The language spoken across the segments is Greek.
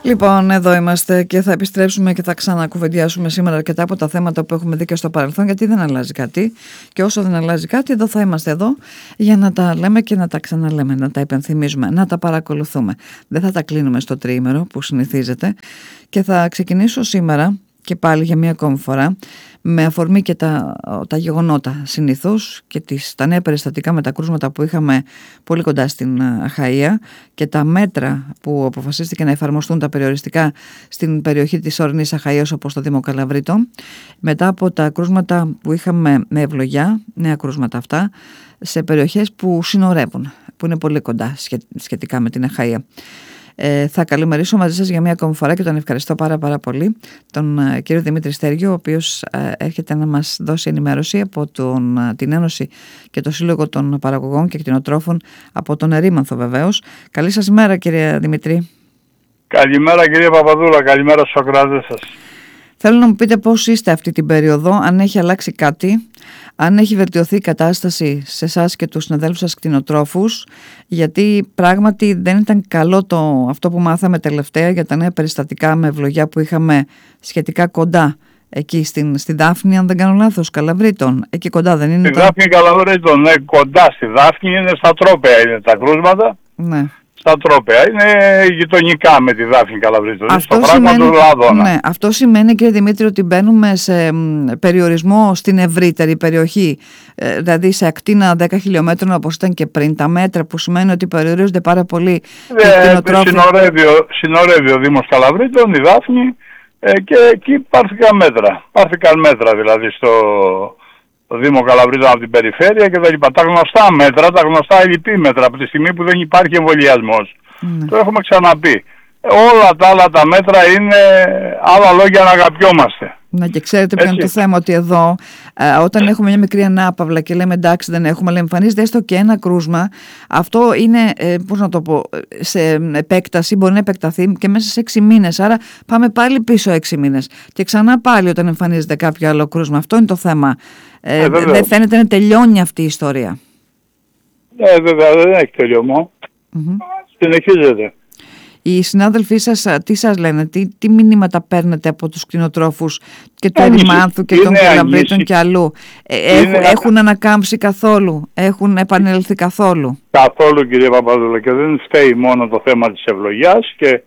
Λοιπόν, εδώ είμαστε και θα επιστρέψουμε και θα ξανακουβεντιάσουμε σήμερα αρκετά από τα θέματα που έχουμε δει και στο παρελθόν, γιατί δεν αλλάζει κάτι. Και όσο δεν αλλάζει κάτι, εδώ θα είμαστε εδώ για να τα λέμε και να τα ξαναλέμε, να τα υπενθυμίζουμε, να τα παρακολουθούμε. Δεν θα τα κλείνουμε στο τριήμερο που συνηθίζεται. Και θα ξεκινήσω σήμερα και πάλι για μία ακόμη φορά, με αφορμή και τα γεγονότα συνήθως και τα νέα περιστατικά με τα κρούσματα που είχαμε πολύ κοντά στην Αχαΐα και τα μέτρα που αποφασίστηκε να εφαρμοστούν τα περιοριστικά στην περιοχή της ορεινής Αχαΐας, όπως το Δήμο Καλαβρίτων, μετά από τα κρούσματα που είχαμε με ευλογιά, νέα κρούσματα αυτά, σε περιοχές που συνορεύουν, που είναι πολύ κοντά σχετικά με την Αχαΐα. Θα καλημερίσω μαζί σας για μία ακόμη φορά και τον ευχαριστώ πάρα πολύ τον κύριο Δημήτρη Στέργιο, ο οποίος έρχεται να μας δώσει ενημέρωση από την Ένωση και το Σύλλογο των Παραγωγών και Κτηνοτρόφων από τον Ερήμανθο βεβαίως. Καλή σας ημέρα, κύριε Δημήτρη. Καλημέρα, κύριε Παπαδούλα, καλημέρα στους ακροατές σας. Θέλω να μου πείτε πώς είστε αυτή την περίοδο, αν έχει αλλάξει κάτι, αν έχει βελτιωθεί η κατάσταση σε εσάς και τους συναδέλφους σας κτηνοτρόφους, γιατί πράγματι δεν ήταν καλό αυτό που μάθαμε τελευταία για τα νέα περιστατικά με ευλογιά που είχαμε σχετικά κοντά, εκεί στη Δάφνη, αν δεν κάνω λάθος, Καλαβρίτων, εκεί κοντά δεν είναι? Στη Δάφνη Καλαβρίτων, ναι, κοντά στη Δάφνη, είναι στα Τρόπαια είναι τα κρούσματα. Ναι. Στα Τρόπαια, είναι γειτονικά με τη Δάφνη Καλαβρίτων, στο πράγμα του Λαδώνα. Ναι, αυτό σημαίνει, κύριε Δημήτρη, ότι μπαίνουμε σε περιορισμό στην ευρύτερη περιοχή, δηλαδή σε ακτίνα 10 χιλιόμετρων όπως ήταν και πριν, τα μέτρα, που σημαίνει ότι περιορίζονται πάρα πολύ οι κτηνοτρόφοι. Συνορεύει ο Δήμος Καλαβρίτων, η Δάφνη, και εκεί πάρθηκαν μέτρα δηλαδή στο Δήμο Καλαβρίτων από την περιφέρεια και τα λοιπά. Τα γνωστά μέτρα, τα γνωστά ελλειπή μέτρα από τη στιγμή που δεν υπάρχει εμβολιασμός. Το έχουμε ξαναπεί. Όλα τα άλλα τα μέτρα είναι άλλα λόγια να αγαπιόμαστε. Ναι, και ξέρετε ποιο είναι το θέμα, ότι εδώ όταν έχουμε μια μικρή ανάπαυλα και λέμε εντάξει δεν έχουμε, αλλά εμφανίζεται έστω και ένα κρούσμα, αυτό είναι, πώς να το πω, σε επέκταση, μπορεί να επεκταθεί και μέσα σε 6 μήνες, άρα πάμε πάλι πίσω 6 μήνες και ξανά πάλι όταν εμφανίζεται κάποιο άλλο κρούσμα. Αυτό είναι το θέμα. Δεν φαίνεται να τελειώνει αυτή η ιστορία. Βέβαια δεν έχει τελειωμό. Συνεχίζεται. Οι συνάδελφοί σας τι σας λένε, τι μηνύματα παίρνετε από τους κτηνοτρόφους και του Ερημάνθου και των Καλαβρίτων και αλλού? Έχουν ανακάμψει καθόλου, έχουν επανέλθει καθόλου? Καθόλου, κύριε Παπαδούλα, και δεν φταίει μόνο το θέμα της ευλογιάς και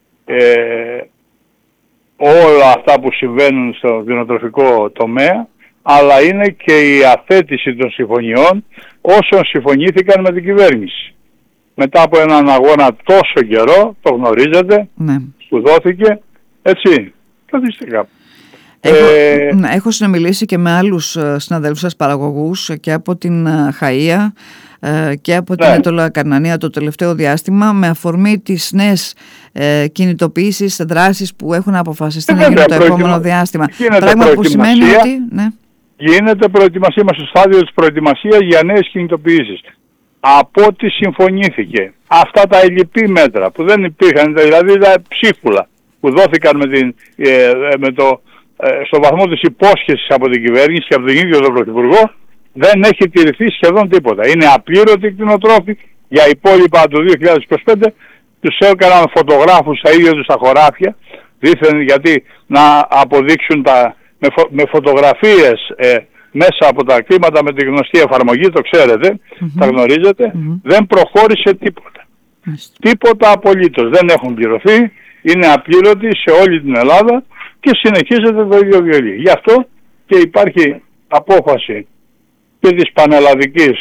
όλα αυτά που συμβαίνουν στο κτηνοτροφικό τομέα, αλλά είναι και η αθέτηση των συμφωνιών όσων συμφωνήθηκαν με την κυβέρνηση. Μετά από έναν αγώνα τόσο καιρό, το γνωρίζετε, που δόθηκε, έτσι, καθιστικά. Έχω συνομιλήσει και με άλλους συναδέλφους σας παραγωγούς και από την Χαΐα και από την Αιτωλοκαρνανία το τελευταίο διάστημα, με αφορμή τις νέες κινητοποιήσεις, δράσεις που έχουν αποφασιστεί να γίνουν το επόμενο διάστημα. Πράγμα που σημαίνει ότι... Γίνεται προετοιμασία, είμαστε στο στάδιο της προετοιμασίας για νέες κινητοποιήσεις. Από ό,τι συμφωνήθηκε, αυτά τα ελλειπή μέτρα που δεν υπήρχαν, δηλαδή τα ψίχουλα που δόθηκαν στο βαθμό της υπόσχεσης από την κυβέρνηση και από τον ίδιο τον Πρωθυπουργό, δεν έχει τηρηθεί σχεδόν τίποτα. Είναι απλήρωτοι οι κτηνοτρόφοι. Για υπόλοιπα του 2025 τους έκαναν φωτογράφους στα ίδια τους τα χωράφια, δήθεν γιατί να αποδείξουν με φωτογραφίες μέσα από τα κλίματα με τη γνωστή εφαρμογή, το ξέρετε, τα γνωρίζετε, δεν προχώρησε τίποτα. Τίποτα απολύτως. Δεν έχουν πληρωθεί, είναι απλήρωτοι σε όλη την Ελλάδα και συνεχίζεται το ίδιο βιολί. Γι' αυτό και υπάρχει απόφαση και της Πανελλαδικής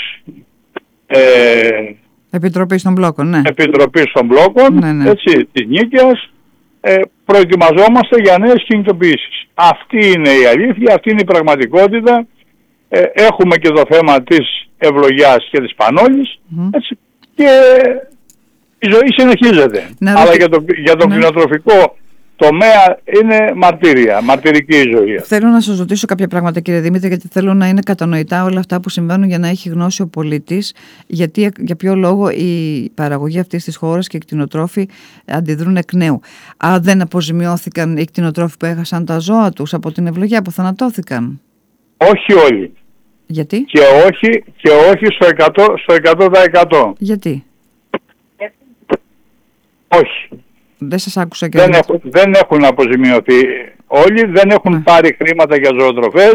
Επιτροπής των Μπλόκων, Επιτροπής των Μπλόκων, έτσι, της Νίκαιας. Προετοιμαζόμαστε για νέες κινητοποιήσεις. Αυτή είναι η αλήθεια, αυτή είναι η πραγματικότητα. Έχουμε και το θέμα της ευλογιάς και της πανόλης, έτσι, και η ζωή συνεχίζεται. Αλλά για το κτηνοτροφικό τομέα είναι μαρτυρική η ζωή. Θέλω να σας ρωτήσω κάποια πράγματα, κύριε Δημήτρη, γιατί θέλω να είναι κατανοητά όλα αυτά που συμβαίνουν για να έχει γνώση ο πολίτης, γιατί για ποιο λόγο η παραγωγή αυτής της χώρας και οι κτηνοτρόφοι αντιδρούν εκ νέου. Δεν αποζημιώθηκαν οι κτηνοτρόφοι που έχασαν τα ζώα τους από την ευλογιά, που θανατώθηκαν? Όχι όλοι. Γιατί? Και όχι στο 100%. Γιατί? Όχι. Δεν σας άκουσα και δεν έχουν αποζημιωθεί όλοι, δεν έχουν πάρει χρήματα για ζωοτροφές.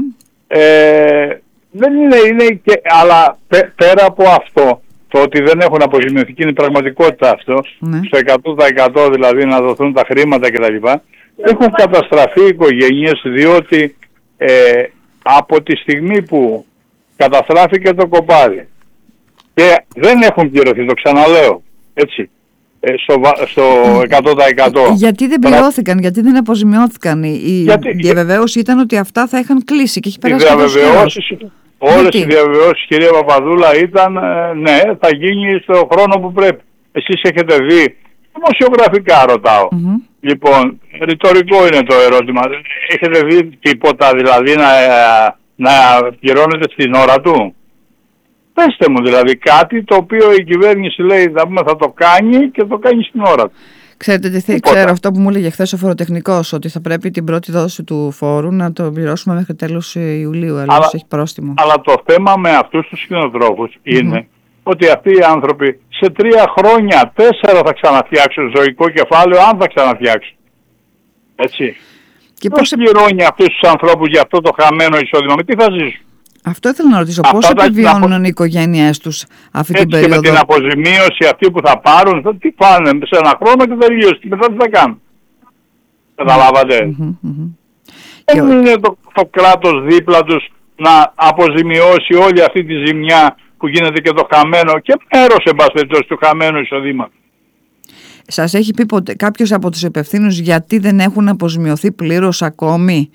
Δεν είναι και, αλλά πέρα από αυτό, το ότι δεν έχουν αποζημιωθεί και είναι η πραγματικότητα αυτό, στο 100% δηλαδή να δοθούν τα χρήματα κτλ. Έχουν καταστραφεί οι οικογένειες, διότι από τη στιγμή που καταστράφηκε το κοπάδι και δεν έχουν πληρωθεί, το ξαναλέω, έτσι, στο 100%. Γιατί δεν πληρώθηκαν, γιατί δεν αποζημιώθηκαν? Η διαβεβαίωση ήταν ότι αυτά θα είχαν κλείσει και έχει περάσει όλες οι διαβεβαιώσεις, κυρία Παπαδούλα, ήταν ναι, θα γίνει στο χρόνο που πρέπει. Εσείς έχετε δει, δημοσιογραφικά ρωτάω, λοιπόν, ρητορικό είναι το ερώτημα, έχετε δει τίποτα δηλαδή να πληρώνεται στην ώρα του? Πέστε μου δηλαδή κάτι το οποίο η κυβέρνηση λέει θα το κάνει και το κάνει στην ώρα του. Ξέρετε τι ξέρω, αυτό που μου έλεγε χθες ο φοροτεχνικός, ότι θα πρέπει την πρώτη δόση του φόρου να το πληρώσουμε μέχρι τέλος Ιουλίου, αλλά έχει πρόστιμο. Αλλά το θέμα με αυτούς τους κτηνοτρόφους είναι ότι αυτοί οι άνθρωποι σε 3 χρόνια, 4 θα ξαναφτιάξουν ζωικό κεφάλαιο, αν θα ξαναφτιάξουν. Έτσι. Και πώς πληρώνει αυτούς τους ανθρώπους για αυτό το χαμένο εισόδημα, με τι θα ζήσουν? Αυτό ήθελα να ρωτήσω, πώς επιβιώνουν οι οικογένειές τους αυτή την περίοδο? Και με την αποζημίωση αυτή που θα πάρουν, τι πάνε σε 1 χρόνο και τελείωσε, και μετά τι θα κάνουν? Καταλάβατε? Δεν είναι το κράτος δίπλα τους να αποζημιώσει όλη αυτή τη ζημιά που γίνεται και το χαμένο και μέρος εν πάση περιπτώσει του χαμένου εισοδήματος. Σας έχει πει ποτέ κάποιος από τους υπευθύνους γιατί δεν έχουν αποζημιωθεί πλήρως ακόμη?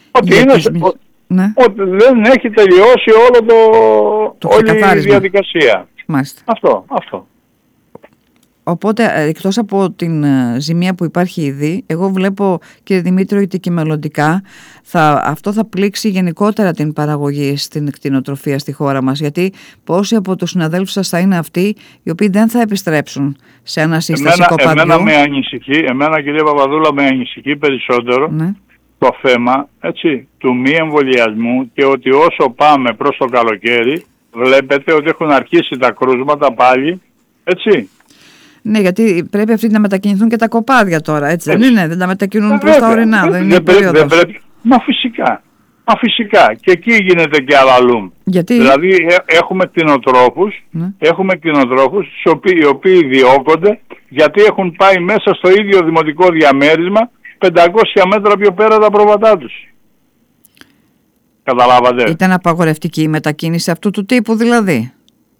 Ότι δεν έχει τελειώσει όλη η διαδικασία. Μάλιστα. Αυτό. Οπότε, εκτός από την ζημία που υπάρχει ήδη, εγώ βλέπω, κύριε Δημήτριο, ότι και μελλοντικά αυτό θα πλήξει γενικότερα την παραγωγή στην κτηνοτροφία στη χώρα μας. Γιατί πόσοι από τους συναδέλφους σας θα είναι αυτοί οι οποίοι δεν θα επιστρέψουν σε ένα σύσταση κοπαδιού? Εμένα, κυρία Παπαδούλα, με ανησυχεί περισσότερο το θέμα, έτσι, του μη εμβολιασμού, και ότι όσο πάμε προς το καλοκαίρι βλέπετε ότι έχουν αρχίσει τα κρούσματα πάλι, έτσι. Ναι, γιατί πρέπει αυτοί να μετακινηθούν και τα κοπάδια τώρα, έτσι δεν είναι? Δεν τα μετακινούν προς τα ορεινά, δεν είναι περίοδος? Μα φυσικά. Και εκεί γίνεται και αλαλούμ. Δηλαδή έχουμε κτηνοτρόφους οι οποίοι διώκονται γιατί έχουν πάει μέσα στο ίδιο δημοτικό διαμέρισμα 500 μέτρα πιο πέρα τα πρόβατά τους. Καταλάβατε? Ήταν απαγορευτική η μετακίνηση αυτού του τύπου δηλαδή?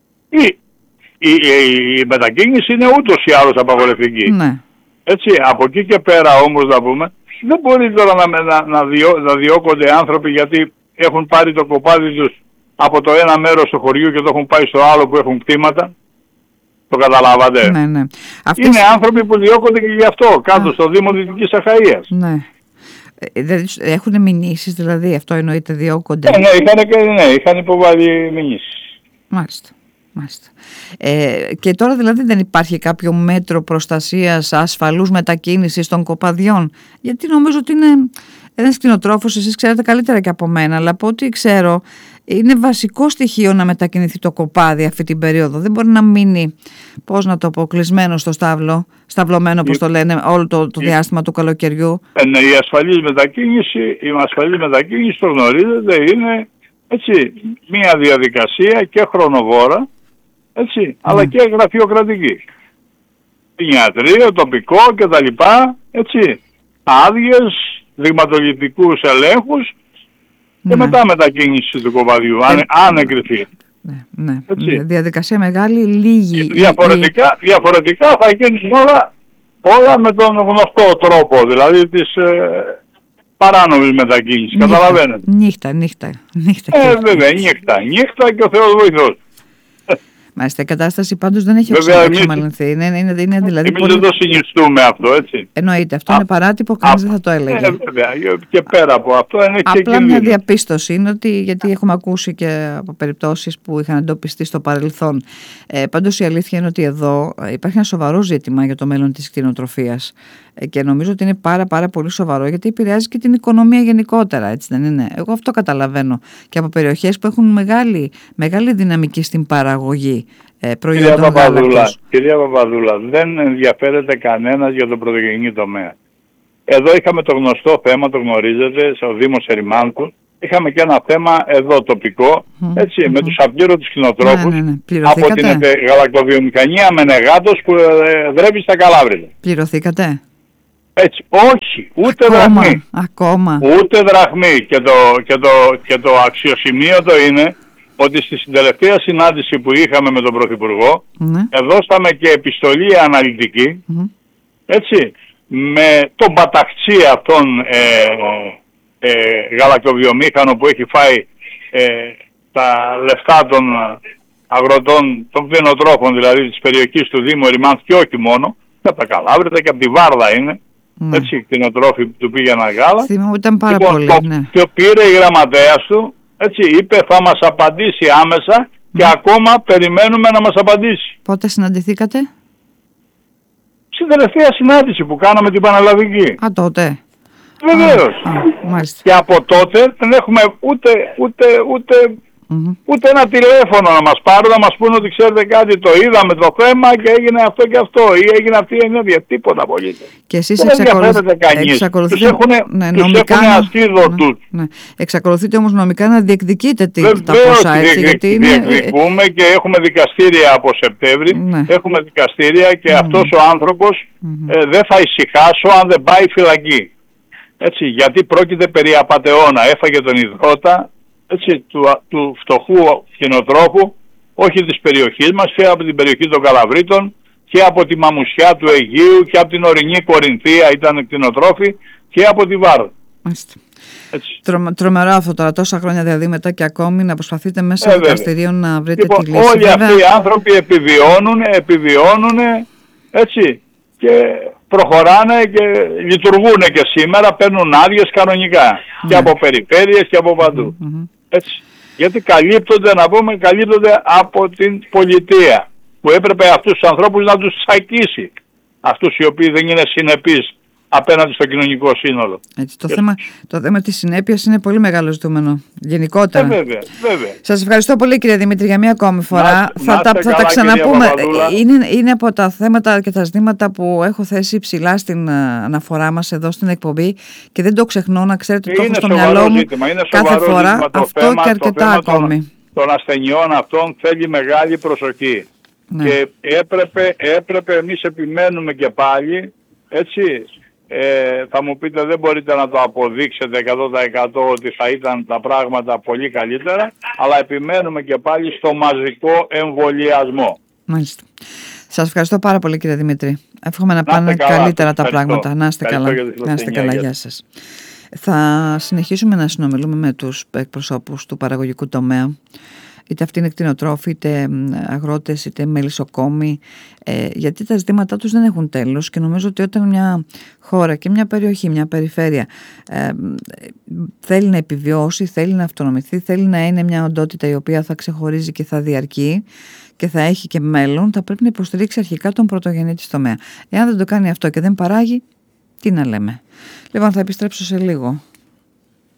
Η μετακίνηση είναι ούτως ή άλλως απαγορευτική. Ναι. Έτσι, από εκεί και πέρα όμως να πούμε, δεν μπορεί τώρα να διώκονται άνθρωποι γιατί έχουν πάρει το κοπάδι τους από το ένα μέρος του χωριού και το έχουν πάει στο άλλο που έχουν κτήματα. Το καταλάβατε? Ναι. Είναι άνθρωποι που διώκονται και γι' αυτό κάτω στο Δήμο Δυτικής Αχαΐας. Ναι. Έχουν μηνύσεις δηλαδή, αυτό εννοείται, διώκονται? Ναι, είχαν υποβάλει μηνύσεις. Μάλιστα. Και τώρα δηλαδή δεν υπάρχει κάποιο μέτρο προστασίας ασφαλούς μετακίνησης των κοπαδιών? Γιατί νομίζω ότι είναι ένας κτηνοτρόφος, εσείς ξέρετε καλύτερα και από μένα, αλλά από ό,τι ξέρω είναι βασικό στοιχείο να μετακινηθεί το κοπάδι αυτή την περίοδο. Δεν μπορεί να μείνει, πώς να το πω, κλεισμένο στο στάβλο, σταυλωμένο όπως το λένε, όλο το διάστημα του καλοκαιριού. Η ασφαλής μετακίνηση, το γνωρίζετε, είναι, έτσι, μια διαδικασία και χρονοβόρα, έτσι, αλλά και γραφειοκρατική. Ιατρείο, τοπικό κτλ. Έτσι, άδειες, δειγματοληπτικούς ελέγχους και μετά μετακίνηση του κοπαδιού, αν εγκριθεί. Ναι. Διαδικασία μεγάλη, λίγη. Διαφορετικά θα γίνουν όλα με τον γνωστό τρόπο, δηλαδή της παράνομης μετακίνησης. Καταλαβαίνετε? Νύχτα. Βέβαια, νύχτα και ο Θεός βοηθός. Μάλιστα, η κατάσταση πάντως δεν έχει εξομαλυνθεί. Είναι δηλαδή εμείς δεν το συνιστούμε αυτό, έτσι. Εννοείται, αυτό είναι παράτυπο, κανείς δεν θα το έλεγε. Βέβαια, και πέρα από αυτό είναι και απλά μια διαπίστωση είναι ότι, γιατί έχουμε ακούσει και από περιπτώσεις που είχαν εντοπιστεί στο παρελθόν. Πάντως η αλήθεια είναι ότι εδώ υπάρχει ένα σοβαρό ζήτημα για το μέλλον της κτηνοτροφίας. Και νομίζω ότι είναι πάρα πολύ σοβαρό, γιατί επηρεάζει και την οικονομία γενικότερα, έτσι δεν είναι? Εγώ αυτό καταλαβαίνω. Και από περιοχές που έχουν μεγάλη δυναμική στην παραγωγή προϊόντων γάλακτος. Κυρία Παπαδούλα, δεν ενδιαφέρεται κανένας για τον πρωτογενή τομέα. Εδώ είχαμε το γνωστό θέμα, το γνωρίζετε, στο Δήμο Ερημάνθου. Είχαμε και ένα θέμα εδώ τοπικό, έτσι, με τους απλήρωτους κτηνοτρόφους από την γαλακτοβιομηχανία Μενεγάτος που δρεύει στα Καλάβρητα. Πληρωθήκατε? Έτσι, όχι, ούτε δραχμή. Ακόμα. Ούτε δραχμή. Και το αξιοσημείωτο είναι ότι στη τελευταία συνάντηση που είχαμε με τον Πρωθυπουργό, δώσαμε και επιστολή αναλυτική, έτσι, με τον παταχτσί αυτόν γαλακτοβιομήχανο που έχει φάει τα λεφτά των αγροτών, των κτηνοτρόφων δηλαδή της περιοχής του Δήμου Ερημάνθου και όχι μόνο, και από τα Καλάβρητα και από τη Βάρδα είναι, έτσι, κτηνοτρόφοι που του πήγαιναν γάλα. Ήταν πάρα πολύ, και πήρε η γραμματέας του, έτσι, είπε θα μας απαντήσει άμεσα και ακόμα περιμένουμε να μας απαντήσει. Πότε συναντηθήκατε? Στην τελευταία συνάντηση που κάναμε την Πανελλαδική. Τότε. Βεβαίως. Και από τότε δεν έχουμε ούτε ένα τηλέφωνο να μας πάρουν, να μας πούνε ότι ξέρετε κάτι, το είδαμε το θέμα και έγινε αυτό και αυτό ή έγινε αυτή η ενέργεια. Τίποτα απολύτως. Και εσείς εξακολουθείτε εξακολουθείτε όμως νομικά να διεκδικείτε τα ποσά, έτσι? Διεκδικούμε και έχουμε δικαστήρια από Σεπτέμβρη. Έχουμε δικαστήρια και αυτός ο άνθρωπος δεν θα ησυχάσω αν δεν πάει φυλακή. Έτσι, γιατί πρόκειται περί απατεώνα. Έφαγε τον υδρότα, έτσι, του φτωχού κτηνοτρόφου, όχι της περιοχής μας, και από την περιοχή των Καλαβρίτων και από τη Μαμουσιά του Αιγείου και από την ορεινή Κορινθία ήταν κτηνοτρόφοι και από τη Βάρδα. Τρομερό αυτό τώρα, τόσα χρόνια διαδήματα και ακόμη να προσπαθείτε μέσα στο δικαστηρίο να βρείτε τη λύση. Όλοι αυτοί οι άνθρωποι επιβιώνουν, έτσι, και προχωράνε και λειτουργούν και σήμερα, παίρνουν άδειες κανονικά και από περιφέρειες και από παντού. Έτσι. Γιατί καλύπτονται από την πολιτεία που έπρεπε αυτούς τους ανθρώπους να τους τσακίσει, αυτούς οι οποίοι δεν είναι συνεπείς απέναντι στο κοινωνικό σύνολο. Έτσι, το θέμα της συνέπειας είναι πολύ μεγάλο ζητούμενο γενικότερα. Βέβαια. Σας ευχαριστώ πολύ, κύριε Δημήτρη, για μία ακόμη φορά. Θα τα ξαναπούμε. Είναι από τα θέματα και τα ζητήματα που έχω θέσει ψηλά στην αναφορά μας εδώ στην εκπομπή και δεν το ξεχνώ, να ξέρετε, το έχω στο μυαλό μου κάθε φορά. Αυτό και αρκετά ακόμη. Των ασθενειών αυτών θέλει μεγάλη προσοχή. Και έπρεπε εμείς επιμένουμε και πάλι, έτσι. Θα μου πείτε δεν μπορείτε να το αποδείξετε 100% ότι θα ήταν τα πράγματα πολύ καλύτερα, αλλά επιμένουμε και πάλι στο μαζικό εμβολιασμό. Μάλιστα. Σας ευχαριστώ πάρα πολύ, κύριε Δημήτρη. Εύχομαι να πάνε καλύτερα τα πράγματα. Να είστε καλά. Γεια σας. Θα συνεχίσουμε να συνομιλούμε με τους εκπροσώπους του παραγωγικού τομέα, είτε αυτοί είναι κτηνοτρόφοι, είτε αγρότες, είτε μελισσοκόμοι, γιατί τα ζητήματά τους δεν έχουν τέλος και νομίζω ότι όταν μια χώρα και μια περιοχή, μια περιφέρεια θέλει να επιβιώσει, θέλει να αυτονομηθεί, θέλει να είναι μια οντότητα η οποία θα ξεχωρίζει και θα διαρκεί και θα έχει και μέλλον, θα πρέπει να υποστηρίξει αρχικά τον πρωτογενή της τομέα. Εάν δεν το κάνει αυτό και δεν παράγει, τι να λέμε. Λοιπόν, θα επιστρέψω σε λίγο.